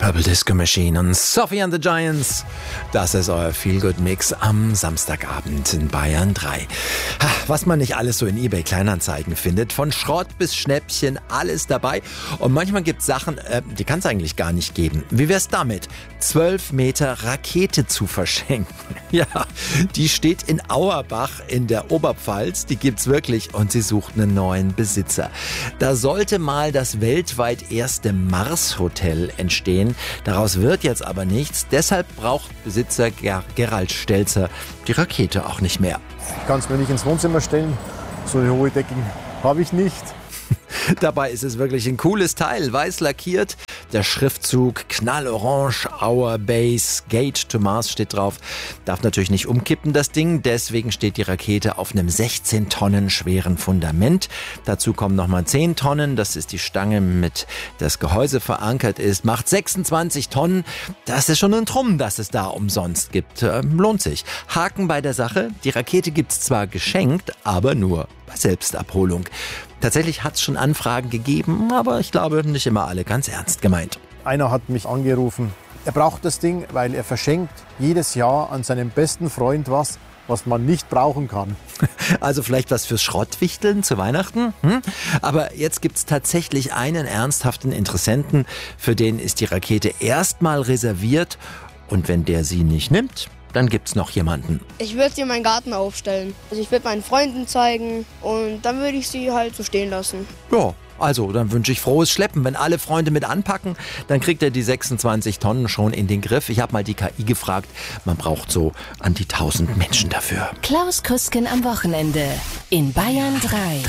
Purple Disco Machine und Sophie and the Giants. Das ist euer Feel-Good-Mix am Samstagabend in Bayern 3. Was man nicht alles so in eBay Kleinanzeigen findet, von Schrott bis Schnäppchen, alles dabei. Und manchmal gibt es Sachen, die kann es eigentlich gar nicht geben. Wie wär's damit, 12 Meter Rakete zu verschenken? Ja, die steht in Auerbach in der Oberpfalz, die gibt's wirklich und sie sucht einen neuen Besitzer. Da sollte mal das weltweit erste Mars-Hotel entstehen. Daraus wird jetzt aber nichts. Deshalb braucht Besitzer Gerald Stelzer die Rakete auch nicht mehr. Ich kann es mir nicht ins Wohnzimmer stellen. So eine hohe Decken habe ich nicht. Dabei ist es wirklich ein cooles Teil, weiß lackiert. Der Schriftzug knallorange, Our Base, Gate to Mars steht drauf. Darf natürlich nicht umkippen, das Ding. Deswegen steht die Rakete auf einem 16 Tonnen schweren Fundament. Dazu kommen nochmal 10 Tonnen. Das ist die Stange, mit das Gehäuse verankert ist. Macht 26 Tonnen. Das ist schon ein Trumm, dass es da umsonst gibt. Lohnt sich. Haken bei der Sache. Die Rakete gibt's zwar geschenkt, aber nur bei Selbstabholung. Tatsächlich hat es schon Anfragen gegeben, aber ich glaube, nicht immer alle ganz ernst gemeint. Einer hat mich angerufen. Er braucht das Ding, weil er verschenkt jedes Jahr an seinen besten Freund was man nicht brauchen kann. Also vielleicht was fürs Schrottwichteln zu Weihnachten? Aber jetzt gibt es tatsächlich einen ernsthaften Interessenten, für den ist die Rakete erstmal reserviert. Und wenn der sie nicht nimmt, dann gibt's noch jemanden. Ich würde sie in meinen Garten aufstellen. Also ich würde meinen Freunden zeigen und dann würde ich sie halt so stehen lassen. Ja, also dann wünsche ich frohes Schleppen. Wenn alle Freunde mit anpacken, dann kriegt er die 26 Tonnen schon in den Griff. Ich habe mal die KI gefragt, man braucht so an die 1000 Menschen dafür. Klaus Krüsken am Wochenende in Bayern 3.